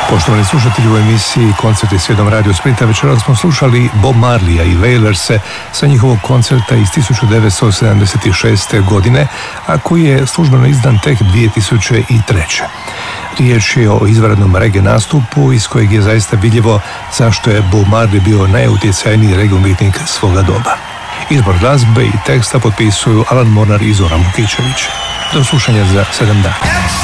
Poštovani slušatelji, u emisiji Koncerti svijedom Radio Splita večeras smo slušali Bob Marleya i Wailers sa njihovog koncerta iz 1976. godine, a koji je službeno izdan tek 2003. Riječ je o izvanrednom reggae nastupu iz kojeg je zaista vidljivo zašto je Bob Marley bio najutjecajniji reggae umjetnik svoga doba. Izbor glazbe i teksta potpisuju Alan Mornar i Zoran Vukičević. Do slušanja za 7 dana.